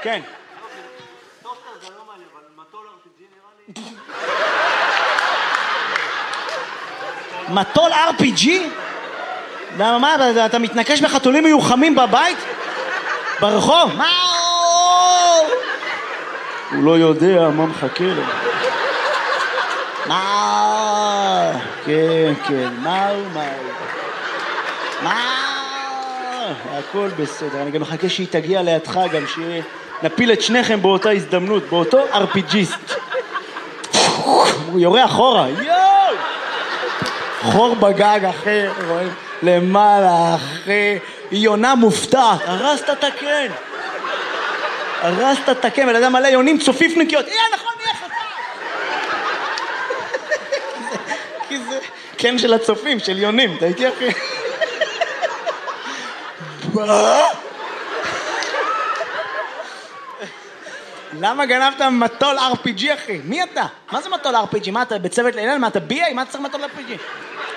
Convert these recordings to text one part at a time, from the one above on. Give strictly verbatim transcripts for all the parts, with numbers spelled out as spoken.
כן. טוסטר זה לא מעניין, אבל מטול אר פי ג'י נראה לי... מטול אר פי ג'י? למה, מה, אתה מתנקש בחתולים מיוחמים בבית? ברחוב? מה? הוא לא יודע מה מחכה לו. מה? כן, כן, מה הוא, מה הוא? מה? הכל בסדר, אני גם מחכה שהיא תגיע לידך, גם שנפיל את שניכם באותה הזדמנות, באותו אר פי ג'יסט. הוא יורה אחורה, יואו! חור בגג אחר, רואים? למעלה, אחרי, היא יונה מופתעת, הרסת את הקן, הרסת את הקן, ולאדם מלא יונים צופיפניקיות, אה, נכון, נהיה חצה. כי זה קן של הצופים, של יונים, אתה הייתי אחי. מה? למה גנבת מטול אר פי ג'י, אחי? מי אתה? מה זה מטול אר פי ג'י? מה אתה בצוות לילל? מה אתה בי איי? מה אתה צריך מטול אר פי ג'י?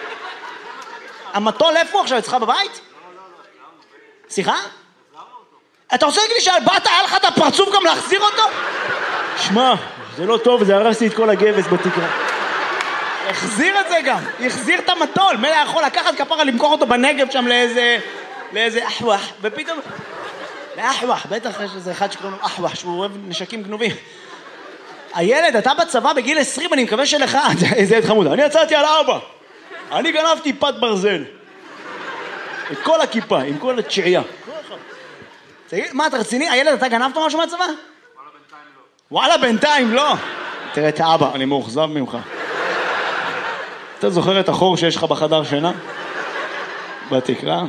המטול איפה עכשיו? אצלך בבית? סליחה? אתה רוצה להגיד לי שבאת, היה לך את הפרצוף גם להחזיר אותו? שמע, זה לא טוב, זה הרסתי את כל הגבס בתקרה. החזיר את זה גם, החזיר את המטול. מלא יכול לקחת כפרה, למכור אותו בנגב שם לאיזה... לאיזה אחווח, ופתאום... לאחווח, בטח יש איזה אחד שקוראים לו אחווח, שהוא אוהב נשקים גנובים. הילד, אתה בצבא בגיל עשרים, אני מקווה שלך, איזה ילד חמוד, אני יצאתי על אבא. אני גנבתי פת ברזל. את כל הכיפה, עם כל התשיעייה. תגיד, מה, אתה רציני? הילד, אתה גנבת משהו מהצבא? וואלה, בינתיים לא. וואלה, בינתיים לא. תראה את האבא, אני מאוכזב ממך. אתה זוכר את החור שיש לך בחדר שינה? בתקרה?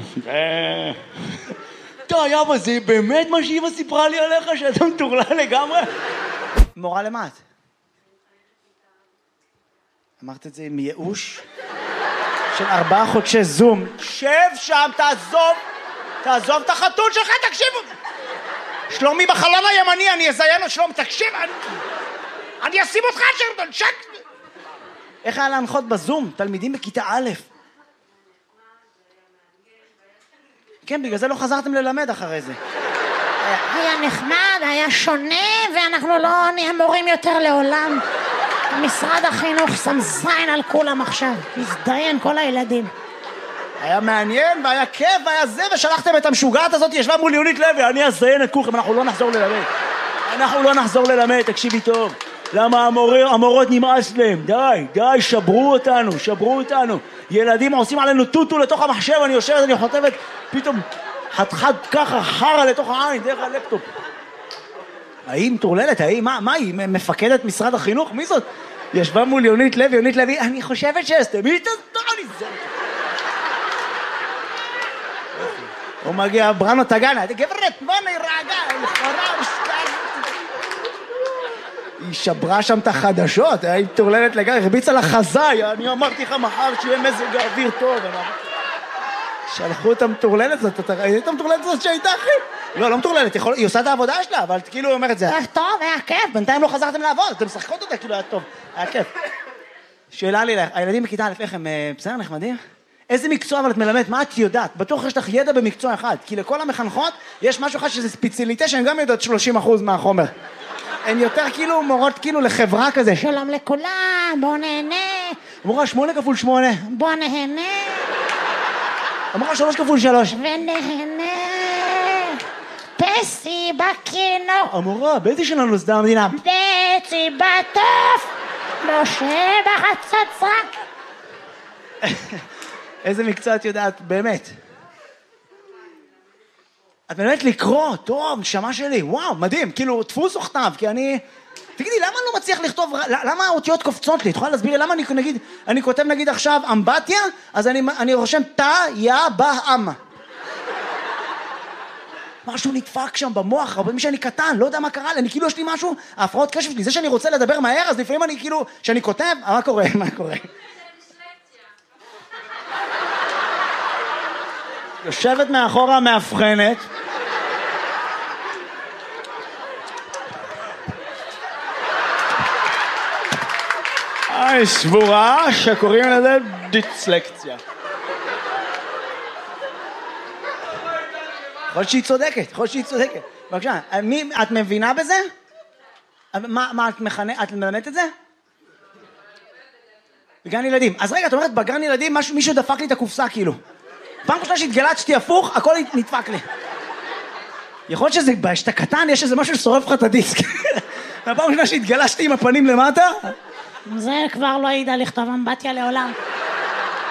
די, אבא, זה באמת מה שאמא סיפרה לי עליך, שאתה מטורלל לגמרי? מורה למה את? אמרת את זה עם ייאוש? של ארבעה חודשי זום. שב שם, תעזוב, תעזוב את החתול שלך, תקשיבו. שלומי בחלון הימני, אני אזיין לו שלום, תקשיב, אני, אני אשים אותך שרדון, שק. איך היה להנחות בזום? תלמידים בכיתה א'. כן, בגלל זה לא חזרתם ללמד אחרי זה. היה נחמד, היה שונה, ואנחנו לא נהיה מורים יותר לעולם. משרד החינוך שם זין על כולם עכשיו, הזדיין כל הילדים. היה מעניין והיה כיף והיה זה, ושלחתם את המשוגעת הזאת, ישבה מול יונית לוי, אני אזיין את כולכם, אנחנו לא נחזור ללמד. אנחנו לא נחזור ללמד, תקשיבי טוב. למה המורים, המורות נמאס להם? די, די, שברו אותנו, שברו אותנו. ילדים עושים עלינו טוטו לתוך המחשב, אני יושבת, אני חוטבת, פתאום חד-חד ככה, חרה לתוך העין, דרך הלפטופ. האם טורללת, האם, מה, מה היא? מפקדת משרד החינוך? מי זאת? ישבה מול יונית לוי, יונית לוי, אני חושבת שאסתם, היא תסתור, אני זאת. הוא מגיע, בראנו תגנה, גברת, בוא נרגע, לכאורה, משקעת. היא שברה שם את החדשות, היא טורללת לגמרי, הרביצה לחזאי, אני אמרתי לך מחר שיהיה מזג האוויר טוב. שלחו את המטורללת הזאת, אתה ראית את המטורללת הזאת שהייתה, אחי? לא, לא מטורללת, היא עושה את העבודה שלה, אבל כאילו היא אומרת, זה היה טוב, היה כיף, בינתיים לא חזרתם לעבוד, אתם משחקות אותה, כאילו היה טוב, היה כיף. שאלה לי, הילדים בכיתה א', איך הם בסדר, נחמדים? איזה מקצוע אבל את מלמדת, מה את יודעת? בטוח יש לך ידע במקצוע אחד, כי לכל המחנכות יש משהו אחד שזה ספציאליטה, שהן גם יודעות שלושים אחוז מהחומר. הן יותר כאילו מורות כאילו לחברה כזה, שלום לכולם, בוא נהנה. אמורה שמונה כפול שמונה. בוא נהנה. אמרה שלוש כפול שלוש. ונהנה. פסי בקינו. אמורה, באיזה שנה נוסדה המדינה? פסי בטוף. משה בחצוצרה. איזה מקצוע את יודעת, באמת? את באמת לקרוא, טוב, נשמה שלי, וואו, מדהים, כאילו, תפוס או כתב, כי אני... תגידי, למה אני לא מצליח לכתוב, למה האותיות קופצות לי? את יכולה להסביר לי, למה אני נגיד, אני כותב נגיד עכשיו אמבטיה, אז אני, אני רושם תא, יא, בא, אמא. משהו נדפק שם במוח, אבל מי שאני קטן, לא יודע מה קרה לי, אני כאילו יש לי משהו, ההפרעות קשב שלי, זה שאני רוצה לדבר מהר, אז לפעמים אני כאילו, שאני כותב, מה קורה, מה קורה? יושבת מאחורה מאבחנת, היי, סבורה שקוראים לזה דיסלקציה. יכול שהיא צודקת, יכול שהיא צודקת. בבקשה, מי, את מבינה בזה? מה, מה את מכנה, את מלמדת את זה? בגן ילדים. אז רגע, את אומרת, בגן ילדים משהו, מישהו דפק לי את הקופסה, כאילו. פעם ראשונה שהתגלצתי הפוך, הכל נדפק לי. יכול להיות שזה, שאתה קטן, יש איזה משהו ששורף לך את הדיסק. והפעם ראשונה שהתגלשתי עם הפנים למטה, זה כבר לא ידע לכתוב אמבטיה לעולם.